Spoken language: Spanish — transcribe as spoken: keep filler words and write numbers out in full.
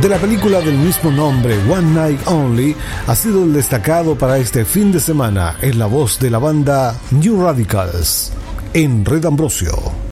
de la película del mismo nombre, One Night Only, ha sido el destacado para este fin de semana en la voz de la banda New Radicals, en Red Ambrosio.